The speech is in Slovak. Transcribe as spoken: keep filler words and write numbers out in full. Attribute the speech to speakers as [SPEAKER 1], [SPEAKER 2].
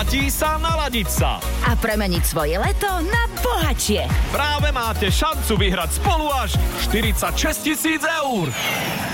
[SPEAKER 1] Oplatí sa naladiť sa.
[SPEAKER 2] A premeniť svoje leto na bohatšie.
[SPEAKER 1] Práve máte šancu vyhrať spolu až štyridsaťšesť tisíc eur.